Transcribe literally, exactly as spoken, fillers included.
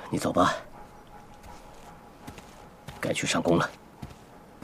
你走吧，该去上工了。